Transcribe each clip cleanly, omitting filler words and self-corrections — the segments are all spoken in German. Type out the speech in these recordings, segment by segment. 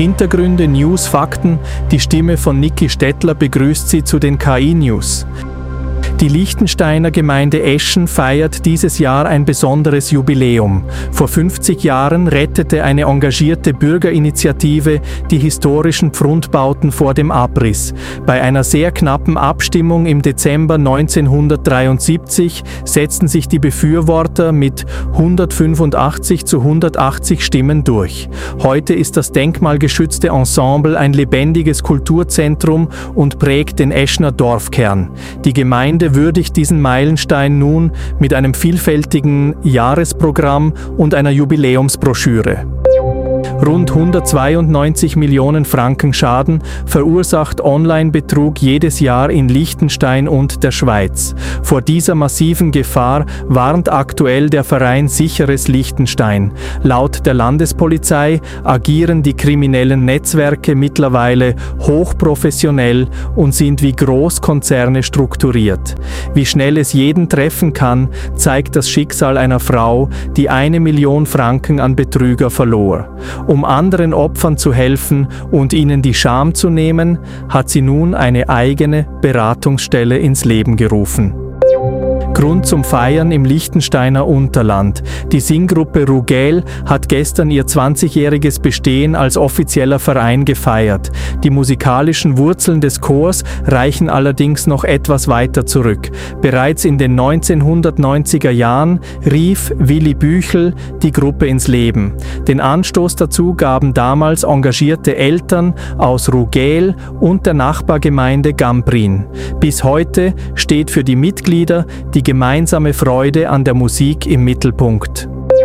Hintergründe, News, Fakten. Die Stimme von Niki Stettler begrüßt Sie zu den KI-News. Die Liechtensteiner Gemeinde Eschen feiert dieses Jahr ein besonderes Jubiläum. Vor 50 Jahren rettete eine engagierte Bürgerinitiative die historischen Pfrundbauten vor dem Abriss. Bei einer sehr knappen Abstimmung im Dezember 1973 setzten sich die Befürworter mit 185 zu 180 Stimmen durch. Heute ist das denkmalgeschützte Ensemble ein lebendiges Kulturzentrum und prägt den Eschner Dorfkern. Die Gemeinde würdigt diesen Meilenstein nun mit einem vielfältigen Jahresprogramm und einer Jubiläumsbroschüre. Rund 192 Millionen Franken Schaden verursacht Online-Betrug jedes Jahr in Liechtenstein und der Schweiz. Vor dieser massiven Gefahr warnt aktuell der Verein Sicheres Liechtenstein. Laut der Landespolizei agieren die kriminellen Netzwerke mittlerweile hochprofessionell und sind wie Großkonzerne strukturiert. Wie schnell es jeden treffen kann, zeigt das Schicksal einer Frau, die 1 Million Franken an Betrüger verlor. Um anderen Opfern zu helfen und ihnen die Scham zu nehmen, hat sie nun eine eigene Beratungsstelle ins Leben gerufen. Grund zum Feiern im Liechtensteiner Unterland. Die Singgruppe Rugel hat gestern ihr 20-jähriges Bestehen als offizieller Verein gefeiert. Die musikalischen Wurzeln des Chors reichen allerdings noch etwas weiter zurück. Bereits in den 1990er Jahren rief Willi Büchel die Gruppe ins Leben. Den Anstoß dazu gaben damals engagierte Eltern aus Rugel und der Nachbargemeinde Gamprin. Bis heute steht für die Mitglieder die gemeinsame Freude an der Musik im Mittelpunkt.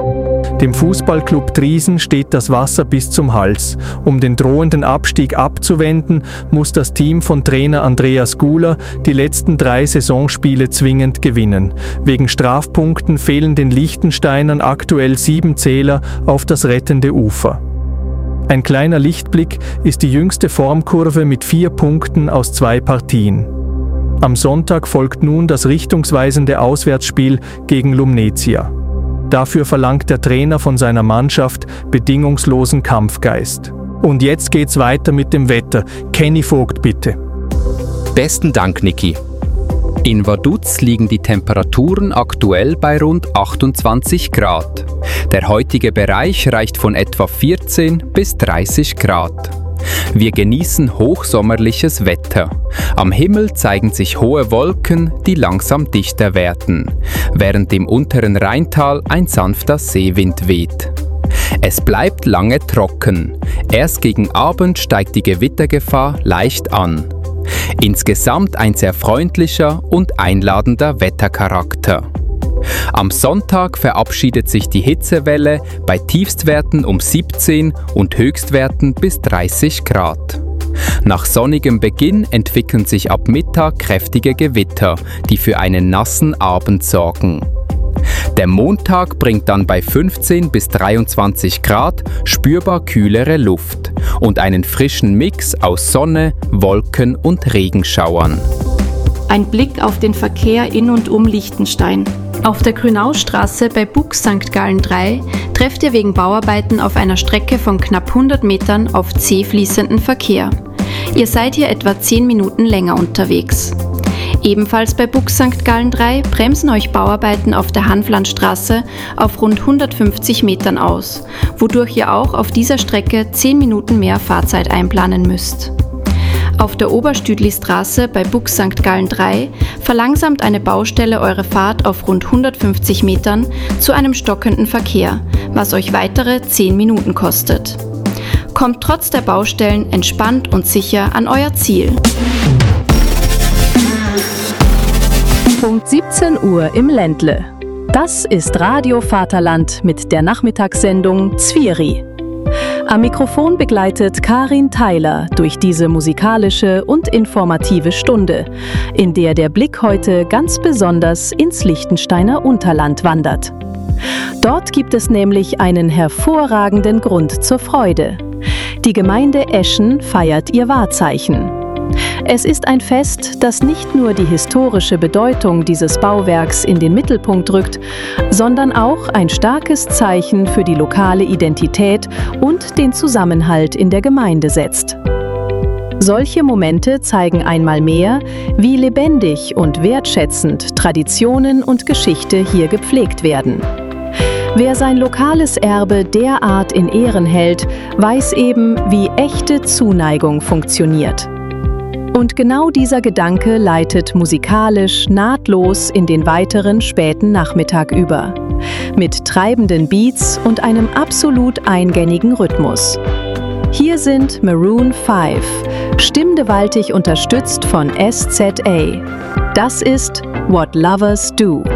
Dem Fußballclub Triesen steht das Wasser bis zum Hals. Um den drohenden Abstieg abzuwenden, muss das Team von Trainer Andreas Guler die letzten 3 Saisonspiele zwingend gewinnen. Wegen Strafpunkten fehlen den Liechtensteinern aktuell 7 Zähler auf das rettende Ufer. Ein kleiner Lichtblick ist die jüngste Formkurve mit 4 Punkten aus 2 Partien. Am Sonntag folgt nun das richtungsweisende Auswärtsspiel gegen Lumnezia. Dafür verlangt der Trainer von seiner Mannschaft bedingungslosen Kampfgeist. Und jetzt geht's weiter mit dem Wetter. Kenny Vogt, bitte. Besten Dank, Niki. In Vaduz liegen die Temperaturen aktuell bei rund 28 Grad. Der heutige Bereich reicht von etwa 14 bis 30 Grad. Wir genießen hochsommerliches Wetter. Am Himmel zeigen sich hohe Wolken, die langsam dichter werden, während im unteren Rheintal ein sanfter Seewind weht. Es bleibt lange trocken. Erst gegen Abend steigt die Gewittergefahr leicht an. Insgesamt ein sehr freundlicher und einladender Wettercharakter. Am Sonntag verabschiedet sich die Hitzewelle bei Tiefstwerten um 17 und Höchstwerten bis 30 Grad. Nach sonnigem Beginn entwickeln sich ab Mittag kräftige Gewitter, die für einen nassen Abend sorgen. Der Montag bringt dann bei 15 bis 23 Grad spürbar kühlere Luft und einen frischen Mix aus Sonne, Wolken und Regenschauern. Ein Blick auf den Verkehr in und um Liechtenstein. Auf der Grünaustraße bei Bux St. Gallen 3 trefft ihr wegen Bauarbeiten auf einer Strecke von knapp 100 Metern auf zäh fließenden Verkehr. Ihr seid hier etwa 10 Minuten länger unterwegs. Ebenfalls bei Bux St. Gallen 3 bremsen euch Bauarbeiten auf der Hanflandstraße auf rund 150 Metern aus, wodurch ihr auch auf dieser Strecke 10 Minuten mehr Fahrzeit einplanen müsst. Auf der Oberstüdli-Straße bei Bux St. Gallen 3 verlangsamt eine Baustelle eure Fahrt auf rund 150 Metern zu einem stockenden Verkehr, was euch weitere 10 Minuten kostet. Kommt trotz der Baustellen entspannt und sicher an euer Ziel. Punkt 17 Uhr im Ländle. Das ist Radio Vaterland mit der Nachmittagssendung Zvieri. Am Mikrofon begleitet Karin Theiler durch diese musikalische und informative Stunde, in der der Blick heute ganz besonders ins Liechtensteiner Unterland wandert. Dort gibt es nämlich einen hervorragenden Grund zur Freude. Die Gemeinde Eschen feiert ihr Wahrzeichen. Es ist ein Fest, das nicht nur die historische Bedeutung dieses Bauwerks in den Mittelpunkt rückt, sondern auch ein starkes Zeichen für die lokale Identität und den Zusammenhalt in der Gemeinde setzt. Solche Momente zeigen einmal mehr, wie lebendig und wertschätzend Traditionen und Geschichte hier gepflegt werden. Wer sein lokales Erbe derart in Ehren hält, weiß eben, wie echte Zuneigung funktioniert. Und genau dieser Gedanke leitet musikalisch nahtlos in den weiteren späten Nachmittag über. Mit treibenden Beats und einem absolut eingängigen Rhythmus. Hier sind Maroon 5, stimmgewaltig unterstützt von SZA. Das ist What Lovers Do.